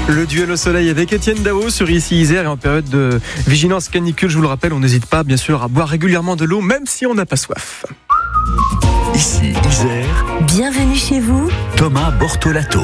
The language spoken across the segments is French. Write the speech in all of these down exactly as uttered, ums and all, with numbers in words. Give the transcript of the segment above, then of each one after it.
Le duel au soleil avec Étienne Dao sur Ici Isère et en période de vigilance canicule, je vous le rappelle, on n'hésite pas bien sûr à boire régulièrement de l'eau même si on n'a pas soif. Ici Isère. Bienvenue chez vous, Thomas Bortolato.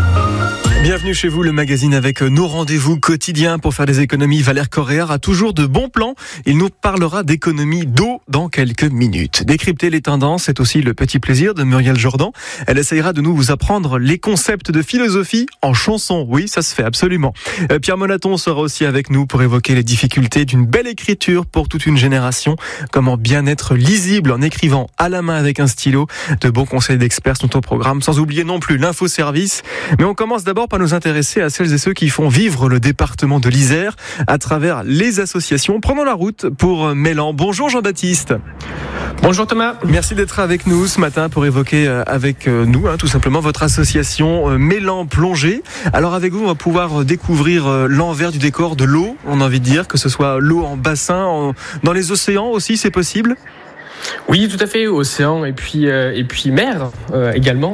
Bienvenue chez vous, le magazine avec nos rendez-vous quotidiens pour faire des économies. Valère Corréard a toujours de bons plans. Il nous parlera d'économie d'eau dans quelques minutes. Décrypter les tendances, c'est aussi le petit plaisir de Muriel Jourdan. Elle essayera de nous vous apprendre les concepts de philosophie en chanson. Oui, ça se fait absolument. Pierre Monaton sera aussi avec nous pour évoquer les difficultés d'une belle écriture pour toute une génération. Comment bien être lisible en écrivant à la main avec un stylo. De bons conseils d'experts sont au programme, sans oublier non plus l'infoservice. Mais on commence d'abord par nous intéresser à celles et ceux qui font vivre le département de l'Isère à travers les associations. Prenons la route pour Mélan. Bonjour Jean-Baptiste. Bonjour Thomas. Merci d'être avec nous ce matin pour évoquer avec nous hein, tout simplement votre association Mélan Plongée. Alors avec vous, on va pouvoir découvrir l'envers du décor de l'eau. On a envie de dire que ce soit l'eau en bassin, en... dans les océans aussi, c'est possible ? Oui, tout à fait, océan et puis, euh, et puis mer euh, également.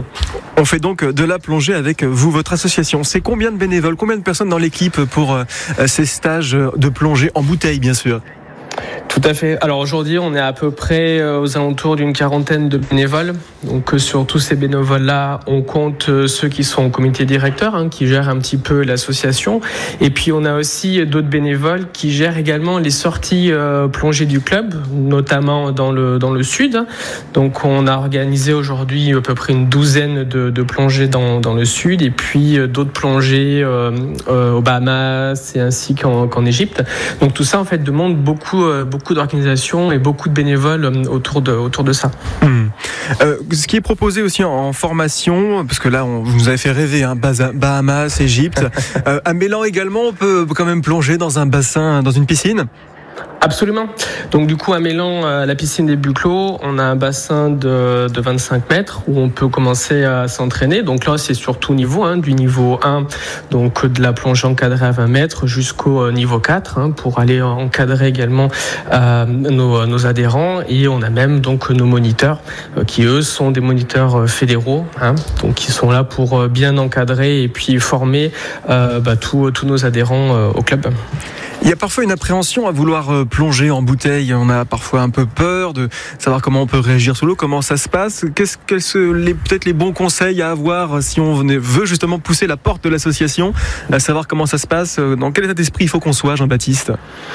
On fait donc de la plongée avec vous, votre association. C'est combien de bénévoles, combien de personnes dans l'équipe pour euh, ces stages de plongée en bouteille, bien sûr ? Tout à fait. Alors aujourd'hui, on est à peu près aux alentours d'une quarantaine de bénévoles. Donc sur tous ces bénévoles-là, on compte ceux qui sont au comité directeur, hein, qui gèrent un petit peu l'association. Et puis on a aussi d'autres bénévoles qui gèrent également les sorties euh, plongées du club, notamment dans le dans le sud. Donc on a organisé aujourd'hui à peu près une douzaine de, de plongées dans dans le sud, et puis d'autres plongées euh, euh, aux Bahamas et ainsi qu'en, qu'en Égypte. Donc tout ça en fait demande beaucoup euh, beaucoup d'organisations et beaucoup de bénévoles autour de, autour de ça. Mmh. Euh, ce qui est proposé aussi en, en formation, parce que là, on vous nous avez fait rêver, hein, Bahamas, Égypte. euh, à Mélan également, on peut quand même plonger dans un bassin, dans une piscine ? Absolument. Donc du coup à Mélan, à la piscine des Buclos, on a un bassin de, de vingt-cinq mètres où on peut commencer à s'entraîner. Donc là c'est sur tout niveau, hein, du niveau un, donc de la plongée encadrée à vingt mètres jusqu'au niveau quatre, hein, pour aller encadrer également euh, nos, nos adhérents. Et on a même donc nos moniteurs euh, qui eux sont des moniteurs fédéraux, hein, donc qui sont là pour bien encadrer et puis former euh, bah, tous tous nos adhérents euh, au club. Il y a parfois une appréhension à vouloir plonger en bouteille. On a parfois un peu peur de savoir comment on peut réagir sous l'eau, comment ça se passe. Qu'est-ce quels sont les, peut-être les bons conseils à avoir si on veut justement pousser la porte de l'association, à savoir comment ça se passe. Dans quel état d'esprit il faut qu'on soit, Jean-Baptiste ?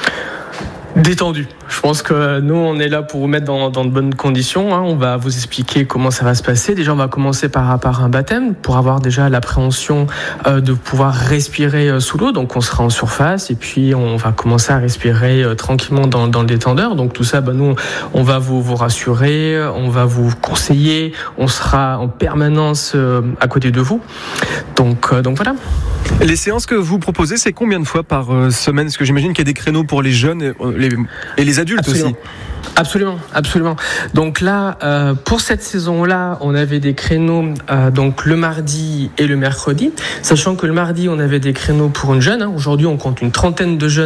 Détendu. Je pense que nous, on est là pour vous mettre dans, dans de bonnes conditions. Hein. On va vous expliquer comment ça va se passer. Déjà, on va commencer par, par un baptême pour avoir déjà l'appréhension euh, de pouvoir respirer euh, sous l'eau. Donc, on sera en surface et puis on va commencer à respirer euh, tranquillement dans, dans le détendeur. Donc, tout ça, bah, nous, on va vous, vous rassurer, on va vous conseiller. On sera en permanence euh, à côté de vous. Donc, euh, donc voilà. Les séances que vous proposez, c'est combien de fois par semaine ? Parce que j'imagine qu'il y a des créneaux pour les jeunes et les, et les adultes absolument. aussi. Absolument, absolument. Donc là, euh, pour cette saison-là, on avait des créneaux euh, donc le mardi et le mercredi, sachant que le mardi, on avait des créneaux pour une jeune. Hein. Aujourd'hui, on compte une trentaine de jeunes